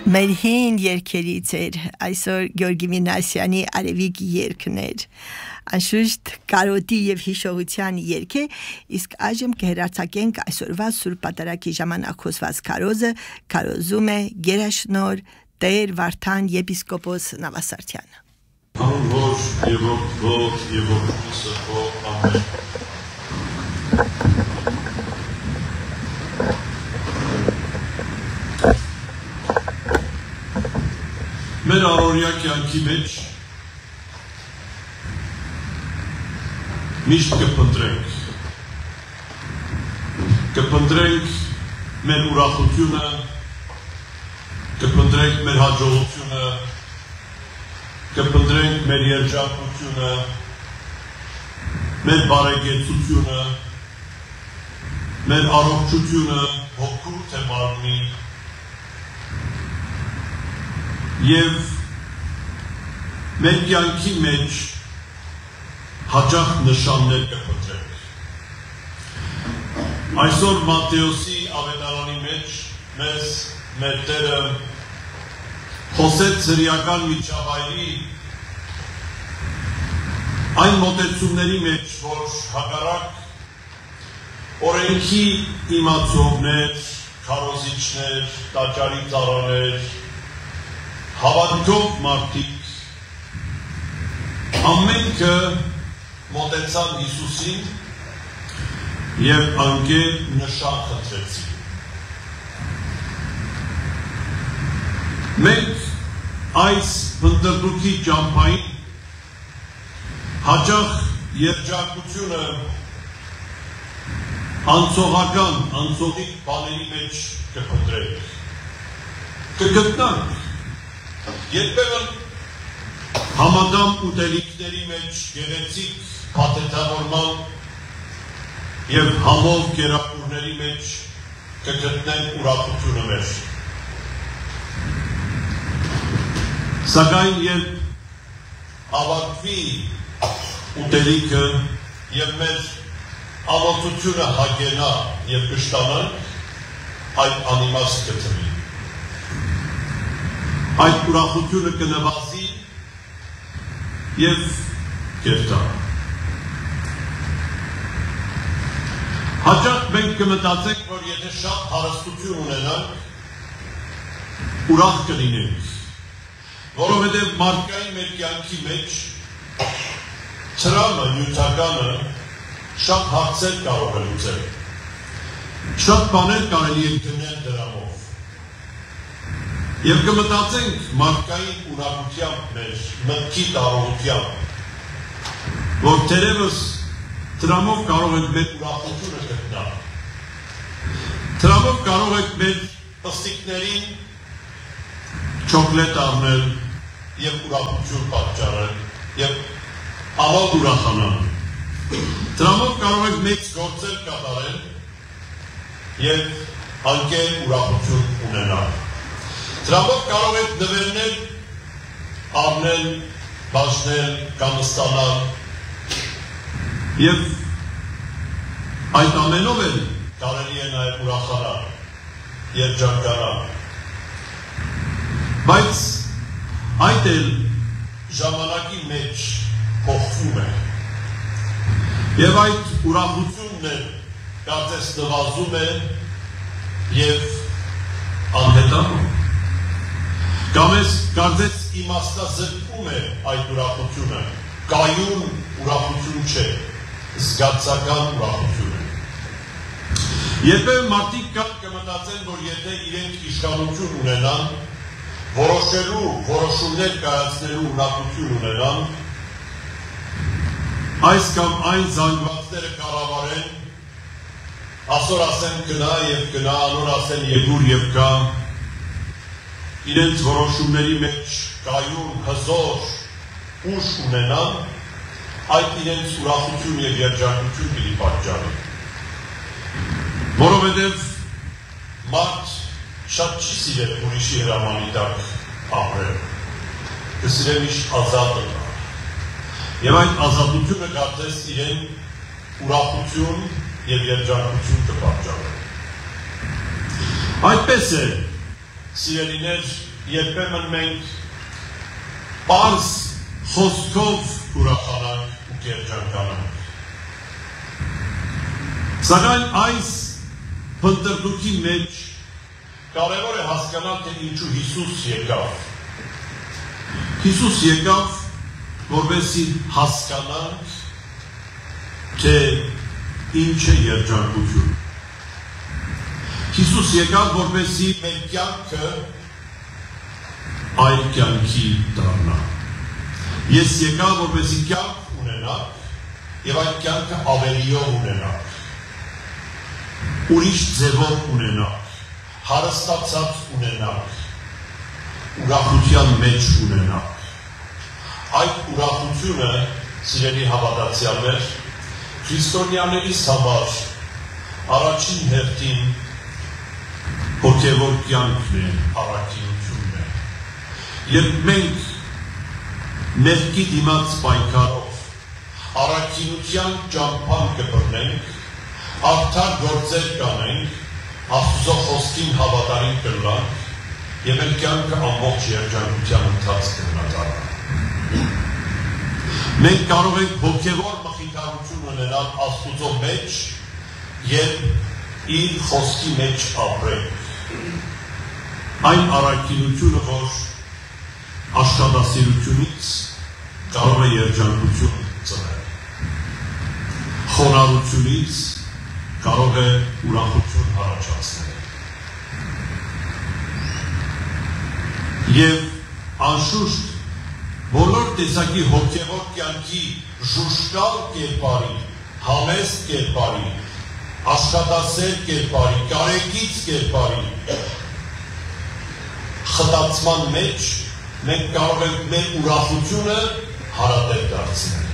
Մեր հին երգերից էր այսօր Գյորգի Մինասյանի Արևիկ երգն էր, անշուշտ կարոտի և հիշողության երգ է, իսկ այժմ կհեռարձակենք այսօրվա Սուրբ Պատարագի ժամանակ հոսված քարոզը, քարոզում է գերաշնորհ Տեր Վարդան եպիսկոպոս Նավասարդյանը։ Անոր և որդու և որդու սրբո, ամեն։ Մեր առօրյա կյանքի մեջ միշտ կփնտրենք մեր ուրախությունը, կփնտրենք մեր հաջողությունը, կփնտրենք մեր երջանկությունը, մեր բարեկեցությունը, մեր առողջությունը, հոգու թե մարմնի, և մեր կյանքի մեջ հաճախ նշաններ կփնտրենք։ Այսօր Մատթեոսի ավետարանի մեջ մեզ մեր Տերը խոսեց հրեական միջավայրի այն մոտեցումների մեջ, որ հակառակ օրենքի իմացողներ, քարոզիչներ, տաճարի ծառաներ, հավատքով մարդիկ ամենքը մոտեցան Հիսուսին և անկեր նշան խնդրեցին։ Մենք այս փնտրտուքի ճամփային հաճախ երջանկությունը անցողական, անցողիկ բաների մեջ կփնտրենք, կգտնանք, երբեմն համադամ ուտելիքների մեջ գեղեցիկ փաթեթավորման և համով կերակուրների մեջ կգտնենք ուրախությունը մեր։ Սակայն երբ ավարտվի ուտելիքը և մեր ամոթությունը հագենա և կշտանանք, այդ անիմաստ կթվի։ Այդ ուրախությունը կնվազի և կերտա։ Հաճախ մենք կմտածենք, որ եթե շատ հարստություն ունենանք, ուրախ կլինենք, որովհետև մարդկային մեր կյանքի մեջ տրամը, նյութականը շատ հարցեր կարող է լուծել, շատ բաներ կարելի է գնել դրամով։ Եվ կմտածենք մարդկային ունակությամբ մեր մտքի տարողությամբ, որ թերևս դրամով կարող ենք մեր ուրախությունը գտնալ, դրամով կարող ենք մեր ըստիկներին չոկլետ առնել և ուրախություն պատճառել և ավագ ուրախանալ, դրամով կարող ենք մեծ գործեր կատարել և անկեր ուրախություն ունենալ։ Դրամով կարող եք նվերներ, առնել, բաժնել, կամ ստանալ և այդ ամենով էլ կարելի է նաև ուրախանալ, երջանկանալ։ Բայց այդ էլ ժամանակի մեջ փոխվում է և այդ ուրախությունն էլ կարծես նվազում է և անհետանում։ Կամ ես կարծես իմաստազրկում է այդ ուրախությունը, կայուն ուրախություն չէ, զգացական ուրախություն է։ Երբեմն մարդիկ կան կմտածեն, որ եթե իրենք իշխանություն ունենան, որոշելու, որոշումներ կայացնելու ունակություն ունենան, այս կամ այն զանգվածները կառավարեն, այսօր ասեն գնա և գնա, անոր ասեն եկուր և գա, իրենց որոշումների մեջ կայուն, հզոր, ուժ ունենան, այդ իրենց ուրախություն և երջանկություն պիտի պատճառի։ Որովհետև մարդ շատ չի սիրել ուրիշի հրամանի տակ ապրել, կսիրել միշտ ազատ լինել։ Եվ այդ ազատությունը կարծես իրեն ուրախություն և երջանկություն կպատճառի։ Այդպես է, սիրելիներ, երբեմն մենք պարզ խոսքով ուրախանանք ու երջանկանանք։ Սակայն այս փնտրտուքի մեջ կարևոր է հասկանալ, թե ինչու Հիսուս եկավ։ Հիսուս եկավ, որպեսզի հասկանանք, թե ինչ է երջանկություն։ Հիսուս եկավ, որպեսզի մեր կյանքը այլ կյանքի դառնա։ Ես եկա, որպեսզի կյանք ունենաք եւ այդ կյանքը ավելիով ունենաք։ Ուրիշ ձևով ունենաք, հարստացած ունենաք, ուրախության մեջ ունենաք։ Այդ ուրախությունը, սիրելի հավատացյալներ, քրիստոնյաներիս համար առաջին հերթին հոգևոր կյանքն է, առաքինությունն է։ Երբ մենք մեղքի դիմաց պայքարով առաքինության ճամփան կբռնենք, արդար գործեր կանենք, Աստծո խոսքին հավատարիմ կլինենք եւ մեր կյանքը ամբողջ երջանկության ընթացք կդառնա։ Մենք կարող ենք հոգևոր մխիթարություն ունենալ Աստծո մեջ եւ իր խոսքի մեջ ապրենք։ Այն առաքինությունը, որ աշխատասիրությունից կարող է երջանկություն ծնել, խոնարհությունից կարող է ուրախություն առաջացնել։ Եվ անշուշտ բոլոր տեսակի հոգևոր կյանքի ժուշտալ կերպարի, համեստ կերպարի, աշխատասեր կերպարի, կարեկից կերպարի խտացման մեջ մենք կարող ենք մեր ուրախությունը հարատև դարձնել։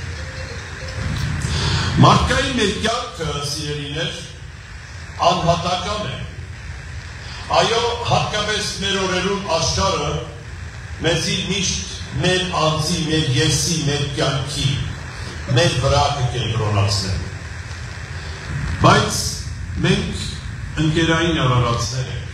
Մարդկային մեր կյանքը, սիրելիներ, անհատական է։ Այո, հատկապես մեր օրերում աշխարհը մեզի միշտ մեր անձի, մեր եսի, մեր կյանքի, մեր վրա կկենտրոնացնել։ Բայց մենք ընկերային արարածներ ենք։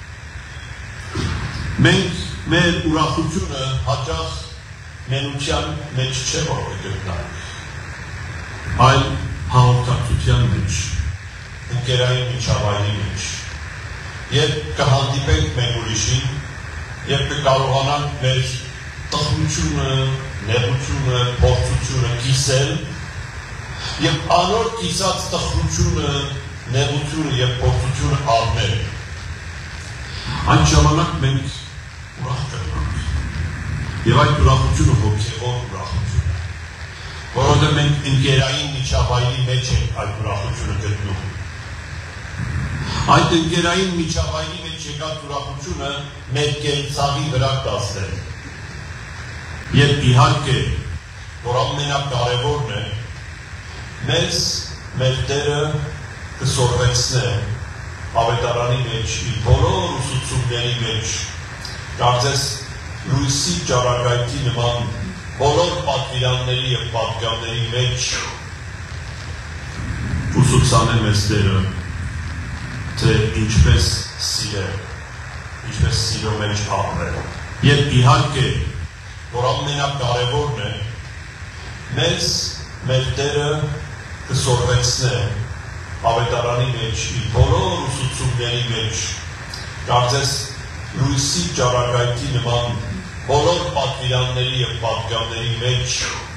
Մենք մեր ուրախությունը հաճախ մենության մեջ չէ որ կգտնանք, այլ հաղորդակցության մեջ, ընկերային միջավայրի մեջ։ Երբ կհանդիպենք մենք ուրիշին, երբ կկարողանանք մեր տխրությունը, նեղությունը, փորձությունը կիսել, եւ անոր կիսած տխրությունը, նեղությունը եւ փորձությունը առնել, այն ժամանակ մենք ուրախ կլինենք եւ այդ ուրախությունը հոգեվոր ուրախություն է, որովհետեւ մենք ընկերային միջավայրի մեջ ենք այդ ուրախությունը գտնում։ Այդ ընկերային միջավայրի մեջ եկած ուրախությունը մեր կենցաղի վրա կասել։ Եվ իհարկե, որ ամենակարևորն է, մեզ մեր Տերը կսորվեցնե ավետարանի մեջ, իր բոլոր ուսուցումների մեջ, կարծես լույսի ճառագայթի նման բոլոր պատվիրանների եւ պատգամների մեջ ուսուցանե մեզ Տերը, թե ինչպես սիրել, ինչպես սիրո մեջ ապրել։ Եվ իհարկե, որ ամենակարևորն է, մեզ մեր Տերը կսորվեցնե ավետարանի մեջ, իր բոլոր ուսուցումների մեջ, կարծես լույսի ճառագայթի նման բոլոր պատվիրանների եւ պատգամների մեջ